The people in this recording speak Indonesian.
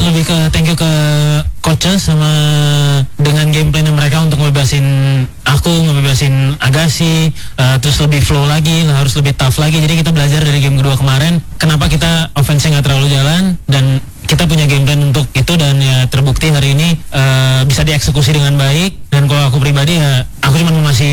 lebih ke thank you ke coaches sama dengan game plan mereka untuk ngebebasin aku, ngebebasin Agassi, terus lebih flow lagi, harus lebih tough lagi. Jadi kita belajar dari game kedua kemarin kenapa kita offense-nya nggak terlalu jalan, dan kita punya game plan untuk itu, dan ya terbukti hari ini bisa dieksekusi dengan baik. Dan kalau aku pribadi ya aku cuma mau ngasih